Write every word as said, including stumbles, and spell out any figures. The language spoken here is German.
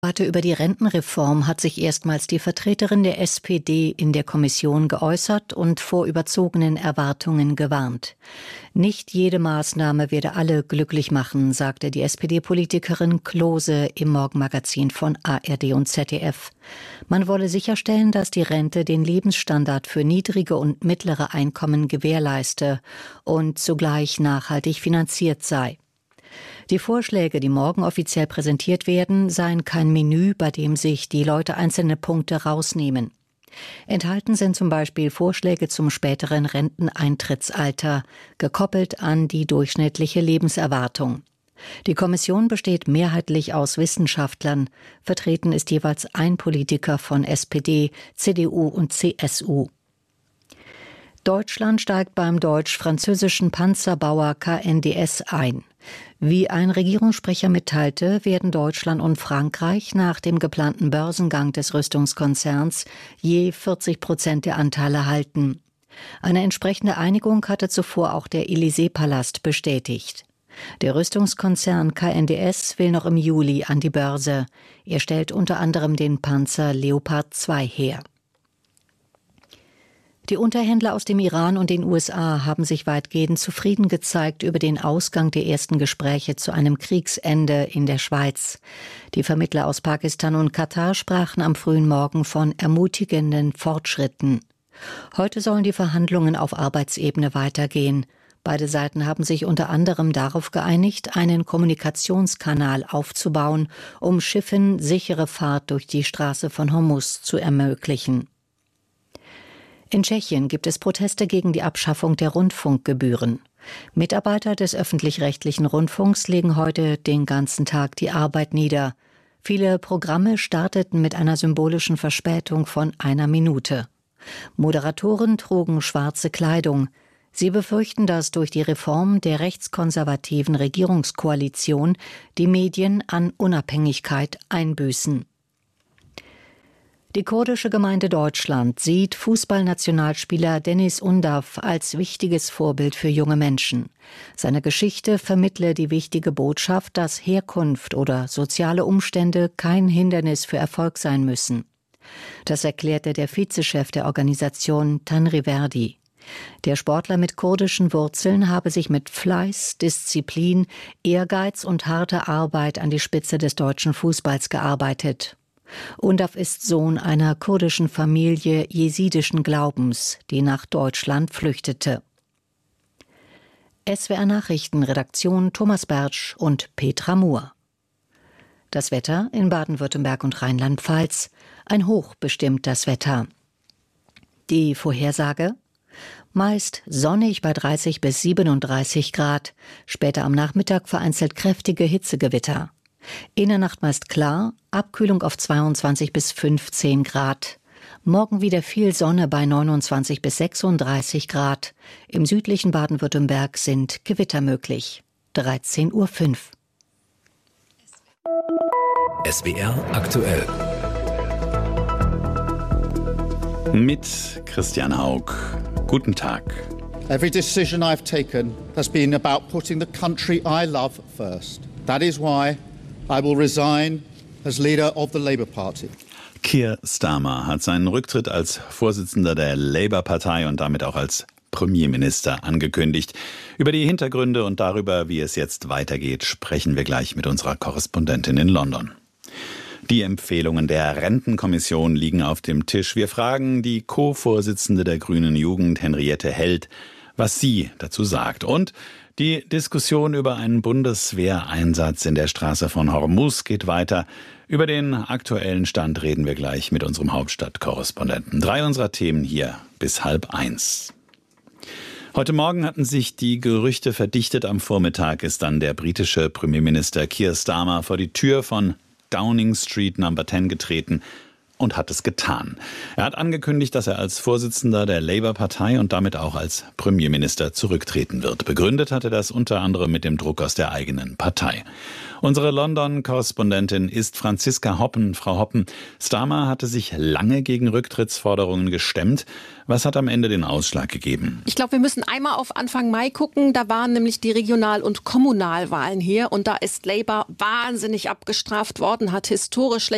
Debatte über die Rentenreform hat sich erstmals die Vertreterin der S P D in der Kommission geäußert und vor überzogenen Erwartungen gewarnt. Nicht jede Maßnahme werde alle glücklich machen, sagte die S P D-Politikerin Klose im Morgenmagazin von A R D und Z D F. Man wolle sicherstellen, dass die Rente den Lebensstandard für niedrige und mittlere Einkommen gewährleiste und zugleich nachhaltig finanziert sei. Die Vorschläge, die morgen offiziell präsentiert werden, seien kein Menü, bei dem sich die Leute einzelne Punkte rausnehmen. Enthalten sind zum Beispiel Vorschläge zum späteren Renteneintrittsalter, gekoppelt an die durchschnittliche Lebenserwartung. Die Kommission besteht mehrheitlich aus Wissenschaftlern. Vertreten ist jeweils ein Politiker von S P D, C D U und C S U. Deutschland steigt beim deutsch-französischen Panzerbauer K N D S ein. Wie ein Regierungssprecher mitteilte, werden Deutschland und Frankreich nach dem geplanten Börsengang des Rüstungskonzerns je vierzig Prozent der Anteile halten. Eine entsprechende Einigung hatte zuvor auch der Élysée-Palast bestätigt. Der Rüstungskonzern K N D S will noch im Juli an die Börse. Er stellt unter anderem den Panzer Leopard zwei her. Die Unterhändler aus dem Iran und den U S A haben sich weitgehend zufrieden gezeigt über den Ausgang der ersten Gespräche zu einem Kriegsende in der Schweiz. Die Vermittler aus Pakistan und Katar sprachen am frühen Morgen von ermutigenden Fortschritten. Heute sollen die Verhandlungen auf Arbeitsebene weitergehen. Beide Seiten haben sich unter anderem darauf geeinigt, einen Kommunikationskanal aufzubauen, um Schiffen sichere Fahrt durch die Straße von Hormuz zu ermöglichen. In Tschechien gibt es Proteste gegen die Abschaffung der Rundfunkgebühren. Mitarbeiter des öffentlich-rechtlichen Rundfunks legen heute den ganzen Tag die Arbeit nieder. Viele Programme starteten mit einer symbolischen Verspätung von einer Minute. Moderatoren trugen schwarze Kleidung. Sie befürchten, dass durch die Reform der rechtskonservativen Regierungskoalition die Medien an Unabhängigkeit einbüßen. Die kurdische Gemeinde Deutschland sieht Fußballnationalspieler Deniz Undav als wichtiges Vorbild für junge Menschen. Seine Geschichte vermittle die wichtige Botschaft, dass Herkunft oder soziale Umstände kein Hindernis für Erfolg sein müssen. Das erklärte der Vizechef der Organisation Tanri Verdi. Der Sportler mit kurdischen Wurzeln habe sich mit Fleiß, Disziplin, Ehrgeiz und harter Arbeit an die Spitze des deutschen Fußballs gearbeitet. Undav ist Sohn einer kurdischen Familie jesidischen Glaubens, die nach Deutschland flüchtete. S W R Nachrichten, Redaktion Thomas Bertsch und Petra Muhr. Das Wetter in Baden-Württemberg und Rheinland-Pfalz. Ein Hoch bestimmt das Wetter. Die Vorhersage? Meist sonnig bei dreißig bis siebenunddreißig Grad. Später am Nachmittag vereinzelt kräftige Hitzegewitter. In der Nacht meist klar, Abkühlung auf zweiundzwanzig bis fünfzehn Grad. Morgen wieder viel Sonne bei neunundzwanzig bis sechsunddreißig Grad. Im südlichen Baden-Württemberg sind Gewitter möglich. dreizehn Uhr fünf. S W R aktuell. Mit Christian Haug. Guten Tag. Every decision I've taken has been about putting the country I love first. That is why I will resign as leader of the Labour Party. Keir Starmer hat seinen Rücktritt als Vorsitzender der Labour-Partei und damit auch als Premierminister angekündigt. Über die Hintergründe und darüber, wie es jetzt weitergeht, sprechen wir gleich mit unserer Korrespondentin in London. Die Empfehlungen der Rentenkommission liegen auf dem Tisch. Wir fragen die Co-Vorsitzende der Grünen Jugend, Henriette Held, was sie dazu sagt. Und die Diskussion über einen Bundeswehreinsatz in der Straße von Hormuz geht weiter. Über den aktuellen Stand reden wir gleich mit unserem Hauptstadtkorrespondenten. Drei unserer Themen hier bis halb eins. Heute Morgen hatten sich die Gerüchte verdichtet. Am Vormittag ist dann der britische Premierminister Keir Starmer vor die Tür von Downing Street Number zehn getreten und hat es getan. Er hat angekündigt, dass er als Vorsitzender der Labour-Partei und damit auch als Premierminister zurücktreten wird. Begründet hat er das unter anderem mit dem Druck aus der eigenen Partei. Unsere London-Korrespondentin ist Franziska Hoppen. Frau Hoppen, Starmer hatte sich lange gegen Rücktrittsforderungen gestemmt. Was hat am Ende den Ausschlag gegeben? Ich glaube, wir müssen einmal auf Anfang Mai gucken. Da waren nämlich die Regional- und Kommunalwahlen hier. Und da ist Labour wahnsinnig abgestraft worden, hat historisch schlecht